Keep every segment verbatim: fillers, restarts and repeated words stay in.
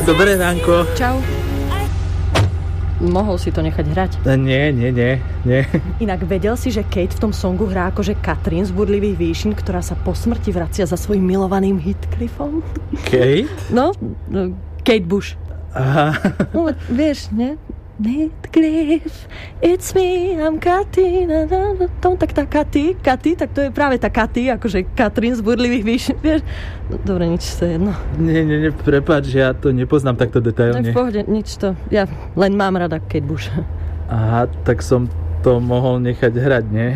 Dobré ránko. Čau. Mohol si to nechať hrať? Nie, nie, nie, nie. Inak vedel si, že Kate v tom songu hrá akože Katrin z Burlivých výšin, ktorá sa po smrti vracia za svojím milovaným Heathcliffom? Kate? No, Kate Bush. Aha. No, vieš, ne? Heathcliff, it's me, I'm Katy, na, na, na, tom, tak tá Katy, Katy, tak to je práve tá Katy, akože Katrin z Burlivých výšin, vieš? No, dobre, nič, to je jedno. Nie, nie, nie, prepáč, ja to nepoznám takto detailne. No v pohode, nič to, ja len mám rada Kate Bush. Aha, tak som to mohol nechať hrať, nie?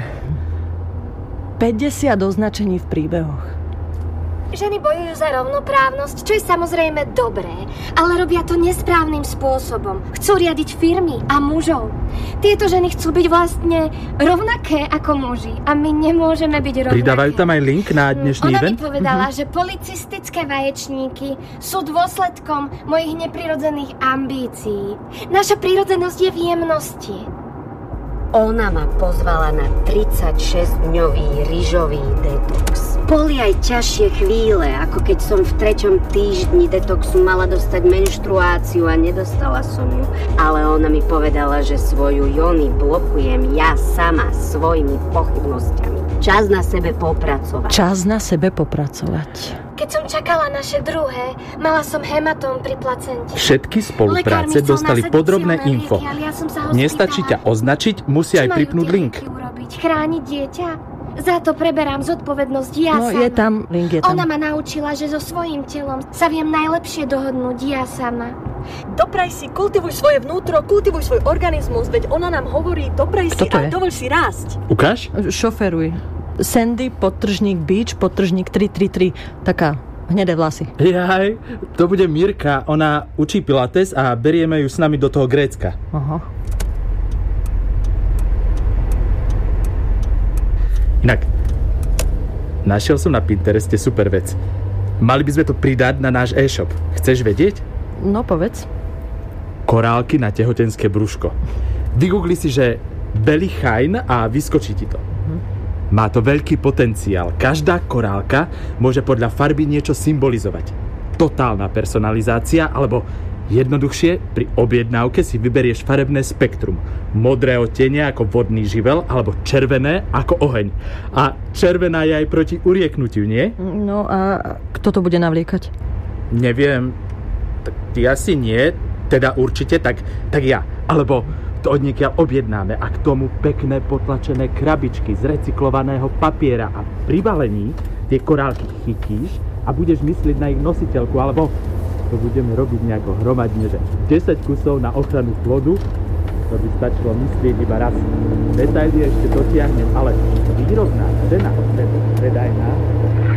päťdesiat označení v príbehoch. Ženy bojujú za rovnoprávnosť, čo je samozrejme dobré, ale robia to nesprávnym spôsobom. Chcú riadiť firmy a mužov. Tieto ženy chcú byť vlastne rovnaké ako muži a my nemôžeme byť rovnaké. Pridávajú tam aj link na dnešný Ona event? mi povedala, mm-hmm. že policistické vaječníky sú dôsledkom mojich neprirodzených ambícií. Naša prírodzenosť je v jemnosti. Ona ma pozvala na tridsaťšesťdňový ryžový detox. Boli aj ťažšie chvíle, ako keď som v treťom týždni detoxu mala dostať menštruáciu a nedostala som ju. Ale ona mi povedala, že svoju jony blokujem ja sama svojimi pochybnosťami. Čas na sebe popracovať. Čas na sebe popracovať. Keď som čakala naše druhé, mala som hematóm pri placente. Všetky spolupráce dostali podrobné info. Ja Nestačí ťa označiť, musí aj pripnúť link. Chrániť dieťa? Za to preberám zodpovednosť ja no, sama. je tam, link je tam. Ona ma naučila, že so svojím telom sa viem najlepšie dohodnúť ja sama. Dopraj si, kultivuj svoje vnútro, kultivuj svoj organizmus, veď ona nám hovorí, dopraj si a dovoľ si rásť. Ukáž? Šoferuj. Sandy, podtržník Beach, podtržník tri tri tri. Taká hnedé vlasy. Jaj, to bude Mirka. Ona učí pilates a berieme ju s nami do toho Grécka. Aha. Inak, našiel som na Pintereste super vec. Mali by sme to pridať na náš e-shop. Chceš vedieť? No, povedz. Korálky na tehotenské brúško. Vygoogli si, že belly shine a vyskočí ti to. Hm. Má to veľký potenciál. Každá korálka môže podľa farby niečo symbolizovať. Totálna personalizácia, alebo jednoduchšie, pri objednávke si vyberieš farebné spektrum. Modré odtiene ako vodný živel, alebo červené ako oheň. A červená je aj proti urieknutiu, nie? No a kto to bude navliekať? Neviem. Tak ty asi nie, teda určite, tak, tak ja. Alebo to odniekiaľ objednáme a k tomu pekné potlačené krabičky z recyklovaného papiera a pri balení tie korálky chytíš a budeš myslieť na ich nositeľku, alebo to budeme robiť nejako hromadne, že desať kusov na ochranu plodu, to by stačilo myslieť iba raz. Detaily ešte dotiahnem, ale výrobná cena, predajná,